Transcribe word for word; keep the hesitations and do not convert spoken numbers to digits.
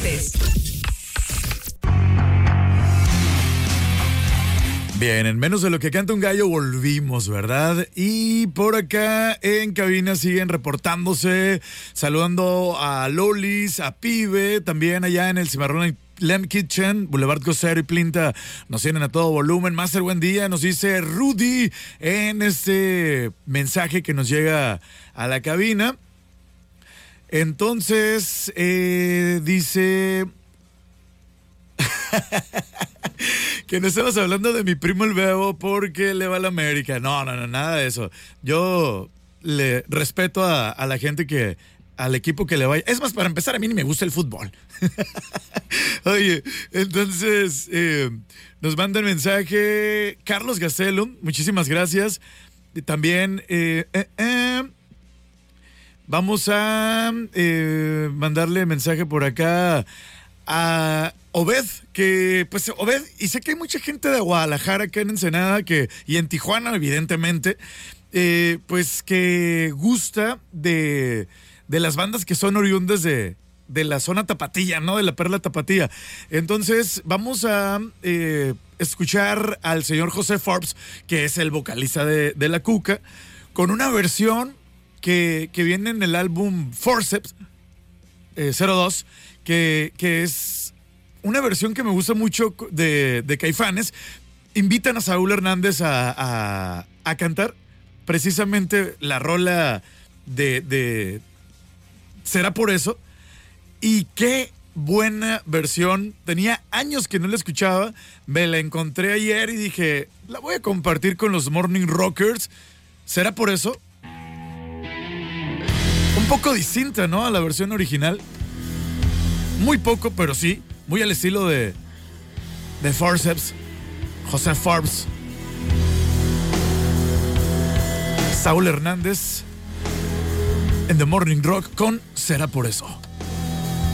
Deportes. Bien, en menos de lo que canta un gallo volvimos, ¿verdad? Y por acá en cabina siguen reportándose, saludando a Lolis, a Pibe, también allá en el Cimarrón Land Kitchen, Boulevard Cosero y Plinta, nos tienen a todo volumen. Master, buen día, nos dice Rudy en este mensaje que nos llega a la cabina. Entonces, eh, dice... que no estamos hablando de mi primo el Bebo porque le va a la América. No, no, no, nada de eso. Yo le respeto a, a la gente que, al equipo que le vaya. Es más, para empezar, a mí ni me gusta el fútbol. Oye, entonces eh, nos manda el mensaje Carlos Gastelum, muchísimas gracias. Y también eh, eh, eh, vamos a eh, mandarle mensaje por acá a Obed, que pues Obed, y sé que hay mucha gente de Guadalajara acá en Ensenada que, y en Tijuana evidentemente, eh, pues que gusta de, de las bandas que son oriundas de, de la zona tapatía, ¿no? De la perla tapatía. Entonces vamos a eh, escuchar al señor José Forbes, que es el vocalista de, de La Cuca, con una versión que, que viene en el álbum Forceps eh, cero dos, que, que es una versión que me gusta mucho de, de Caifanes. Invitan a Saúl Hernández a, a, a cantar precisamente la rola de, de Será por eso. Y qué buena versión. Tenía años que no la escuchaba. Me la encontré ayer y dije, la voy a compartir con los Morning Rockers. ¿Será por eso? Un poco distinta, ¿no? A la versión original. Muy poco, pero sí. Muy al estilo de, de Forceps, José Forbes, Saúl Hernández en The Morning Rock con Será por eso.